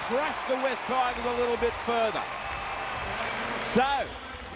crush the West Tigers a little bit further. So,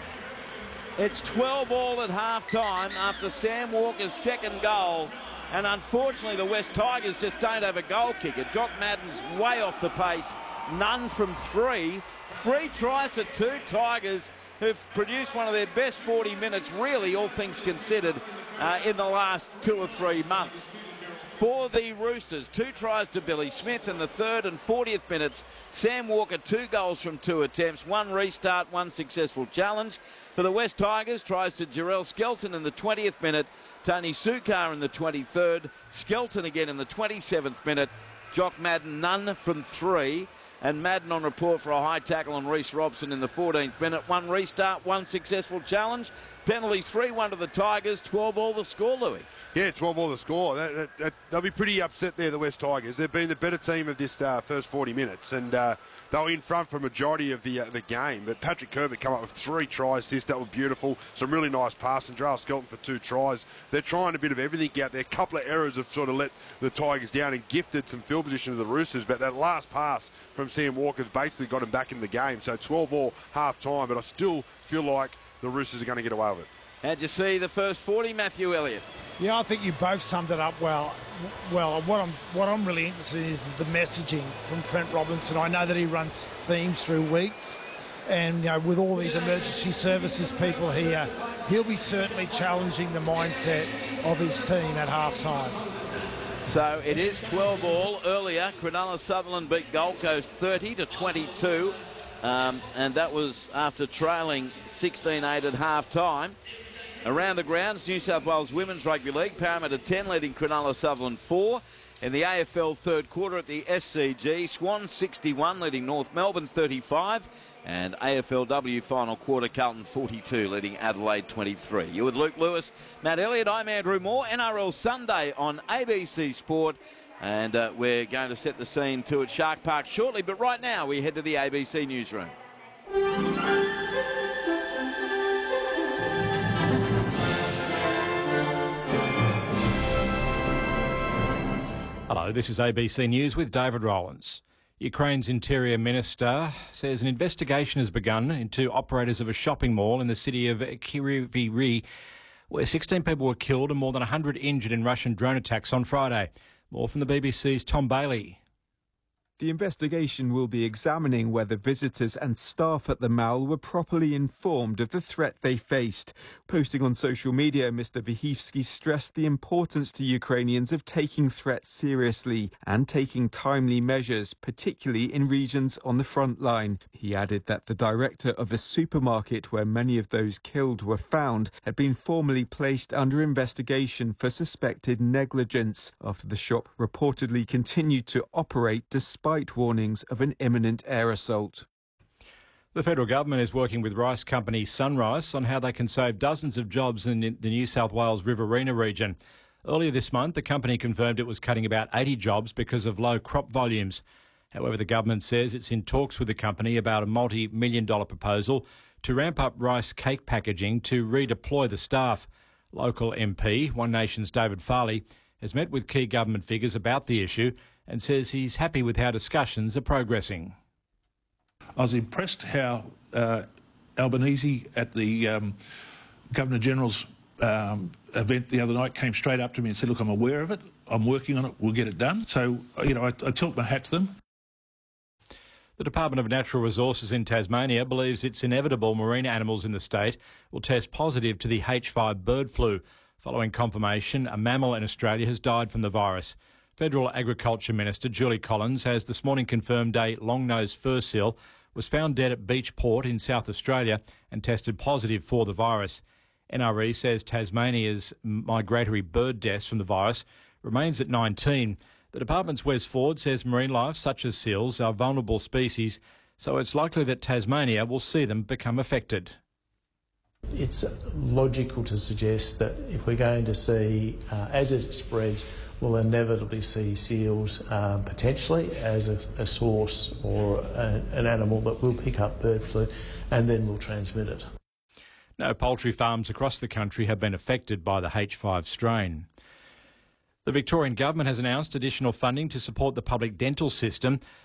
it's 12-all at half-time after Sam Walker's second goal. And unfortunately, the West Tigers just don't have a goal kicker. Jock Madden's way off the pace. None from three. 3 tries to 2 Tigers, who've produced one of their best 40 minutes, really, all things considered, in the last 2 or 3 months. For the Roosters, 2 tries to Billy Smith in the 3rd and 40th minutes. Sam Walker, 2 goals from 2 attempts, 1 restart, 1 successful challenge. For the West Tigers, tries to Jarrell Skelton in the 20th minute, Tony Sukar in the 23rd, Skelton again in the 27th minute, Jock Madden none from 3, and Madden on report for a high tackle on Reece Robson in the 14th minute. 1 restart, 1 successful challenge. Penalties 3-1 to the Tigers, 12-all the score, Louis. Yeah, 12-all the score. They'll be pretty upset there, the West Tigers. They've been the better team of this first 40 minutes, and they were in front for a majority of the game. But Patrick Herbert come up with 3 try assists. That was beautiful. Some really nice passing. Jarrell Skelton for 2 tries. They're trying a bit of everything out there. A couple of errors have sort of let the Tigers down and gifted some field position to the Roosters. But that last pass from Sam Walker's basically got him back in the game. So 12-all half-time, but I still feel like the Roosters are going to get away with it. How'd you see the first 40, Matthew Elliott? Yeah, I think you both summed it up well. Well, what I'm really interested in is the messaging from Trent Robinson. I know that he runs themes through weeks, and you know, with all these emergency services people here, he'll be certainly challenging the mindset of his team at half-time. So it is 12-all. Earlier, Cronulla Sutherland beat Gold Coast 30-22, and that was after trailing 16-8 at half-time. Around the grounds, New South Wales Women's Rugby League, Parramatta 10 leading Cronulla Sutherland 4. In the AFL third quarter at the SCG, Swans 61 leading North Melbourne 35. And AFLW final quarter, Carlton 42 leading Adelaide 23. You're with Luke Lewis, Matt Elliott, I'm Andrew Moore. NRL Sunday on ABC Sport. And we're going to set the scene to at Shark Park shortly. But right now, we head to the ABC newsroom. Hello, this is ABC News with David Rowlands. Ukraine's Interior Minister says an investigation has begun into operators of a shopping mall in the city of Kryvyi, where 16 people were killed and more than 100 injured in Russian drone attacks on Friday. More from the BBC's Tom Bailey. The investigation will be examining whether visitors and staff at the mall were properly informed of the threat they faced. Posting on social media, Mr. Vyhivsky stressed the importance to Ukrainians of taking threats seriously and taking timely measures, particularly in regions on the front line. He added that the director of a supermarket where many of those killed were found had been formally placed under investigation for suspected negligence after the shop reportedly continued to operate despite warnings of an imminent air assault. The federal government is working with rice company Sunrise on how they can save dozens of jobs in the New South Wales Riverina region. Earlier this month, the company confirmed it was cutting about 80 jobs because of low crop volumes. However, the government says it's in talks with the company about a multi-million-dollar proposal to ramp up rice cake packaging to redeploy the staff. Local MP, One Nation's David Farley, has met with key government figures about the issue and says he's happy with how discussions are progressing. I was impressed how Albanese at the Governor-General's event the other night came straight up to me and said, look, I'm aware of it, I'm working on it, we'll get it done. So, you know, I tilt my hat to them. The Department of Natural Resources in Tasmania believes it's inevitable marine animals in the state will test positive to the H5 bird flu. Following confirmation, a mammal in Australia has died from the virus. Federal Agriculture Minister Julie Collins has this morning confirmed a long-nosed fur seal was found dead at Beach Port in South Australia and tested positive for the virus. NRE says Tasmania's migratory bird deaths from the virus remains at 19. The department's Wes Ford says marine life, such as seals, are vulnerable species, so it's likely that Tasmania will see them become affected. It's logical to suggest that if we're going to see, as it spreads, we'll inevitably see seals potentially as a source or an animal that will pick up bird flu and then will transmit it. No poultry farms across the country have been affected by the H5 strain. The Victorian Government has announced additional funding to support the public dental system.